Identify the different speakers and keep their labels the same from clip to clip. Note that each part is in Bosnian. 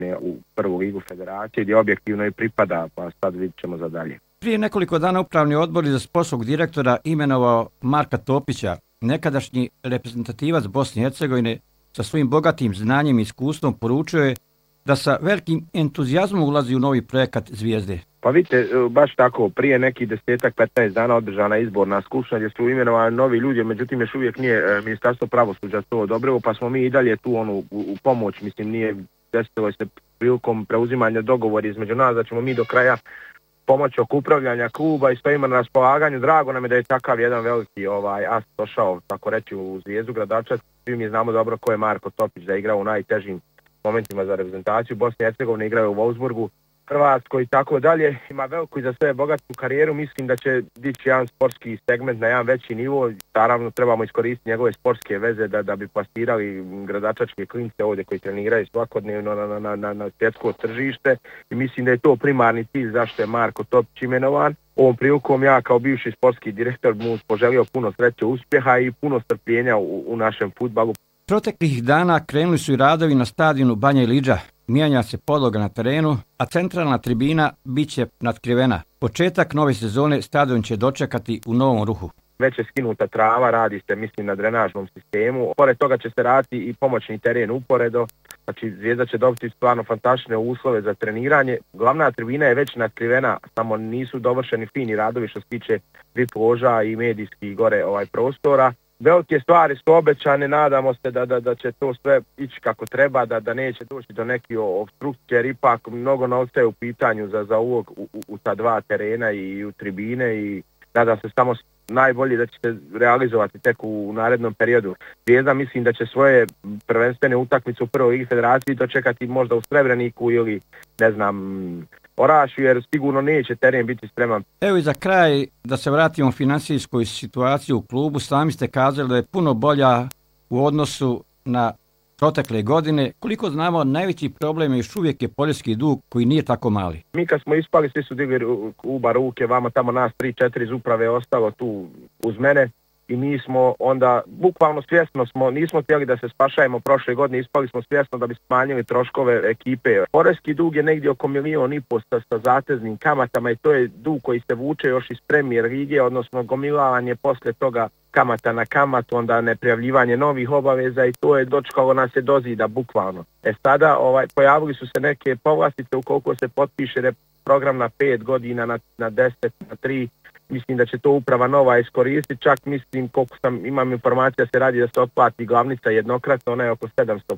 Speaker 1: nametne u prvu ligu federacije gdje objektivno i pripada, pa sad vidit ćemo za dalje.
Speaker 2: Prije nekoliko dana upravni odbor za sportskog direktora imenovao Marka Topića, nekadašnji reprezentativac Bosne i Hercegovine, sa svojim bogatim znanjem i iskustvom poručio je da sa velikim entuzijazmom ulazi u novi projekat Zvijezde.
Speaker 1: Pa vidite, baš tako, prije nekih 10-15 dana održana izborna skupština gdje su imenovani novi ljudi, međutim još uvijek nije Ministarstvo pravosuđa to odobrilo, pa smo mi i dalje tu u pomoć, mislim nije desilo se prilikom preuzimanja dogovora između nas da ćemo mi do kraja pomoći oko upravljanja kluba i stojimo na raspolaganju. Drago nam je da je takav jedan veliki as došao, tako reći, u Zvijezdu Gradačac. Svi mi znamo dobro ko je Marko Topić, da je igrao u najtežim momentima za reprezentaciju Bosne i Hercegovine, igrao je u Wolfsburgu, Hrvatskoj i tako dalje. Ima veliku i za sve bogatu karijeru. Mislim da će dići jedan sportski segment na jedan veći nivo. Naravno trebamo iskoristiti njegove sportske veze da bi plasirali gradačačke klince ovdje koji treniraju svakodnevno na svjetsko tržište. I mislim da je to primarni cilj zašto je Marko Topić imenovan. Ovom prilikom ja kao bivši sportski direktor mu poželio puno sreće, uspjeha i puno strpljenja u našem fudbalu.
Speaker 2: Proteklih dana krenuli su i radovi na stadionu Banja Ilidža. Mijenja se podloga na terenu, a centralna tribina bit će natkrivena. Početak nove sezone stadion će dočekati u novom ruhu.
Speaker 1: Već je skinuta trava, radi se mislim na drenažnom sistemu. Pored toga će se raditi i pomoćni teren uporedo. Znači Zvijezda će dobiti stvarno fantastične uslove za treniranje. Glavna tribina je već natkrivena, samo nisu dovršeni fini radovi što se tiče VIP loža i medijskih gore prostora. Velike stvari su obećane, nadamo se da će to sve ići kako treba, da neće doći do neke obstrukcije, jer ipak mnogo novca je u pitanju za ulog u ta dva terena i u tribine i nadam se samo najbolje da će se realizovati tek u narednom periodu. Zvijezda mislim da će svoje prvenstvene utakmice u prvoj ligi federacije dočekati možda u Srebreniku ili ne znam Orašju, jer sigurno neće teren biti spreman.
Speaker 2: Evo i za kraj da se vratimo u financijskoj situaciji u klubu. Sami ste kazali da je puno bolja u odnosu na protekle godine. Koliko znamo, najveći problem još uvijek je poreski dug koji nije tako mali.
Speaker 1: Mi kad smo ispali, svi su digli kluba ruke, vama tamo nas 3-4 iz uprave ostalo tu uz mene. I mi smo onda, bukvalno svjesno smo, nismo htjeli da se spašajemo prošle godine, ispali smo svjesno da bi smanjili troškove ekipe. Poreski dug je negdje oko 1,5 miliona sa zateznim kamatama i to je dug koji se vuče još iz Premier lige, odnosno gomilavanje poslije toga kamata na kamatu, onda neprijavljivanje novih obaveza i to je dočekalo nas je do zida bukvalno. Sada pojavili su se neke povlastice ukoliko se potpiše program na 5 godina, na 10, na 3. Mislim da će to uprava nova iskoristiti, čak mislim koliko imam informacija se radi da se otplati glavnica jednokratno, ona je oko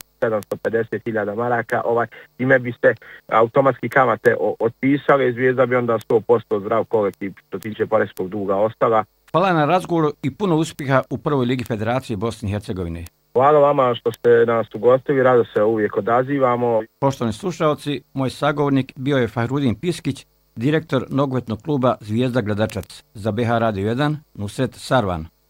Speaker 1: 750.000 maraka, time bi se automatski kamate otpisale i Zvijezda bi onda 100% zdrav kolektiv što tiče poreskog duga ostala.
Speaker 2: Hvala na razgovoru i puno uspjeha u prvoj ligi Federacije Bosne i Hercegovine.
Speaker 1: Hvala vama što ste nas ugostili, rado se uvijek odazivamo.
Speaker 2: Poštovani slušalci, moj sagovornik bio je Fahrudin Piskić, direktor nogometnog kluba Zvijezda Gradačac. Za BH Radio 1, Nusret Sarvan.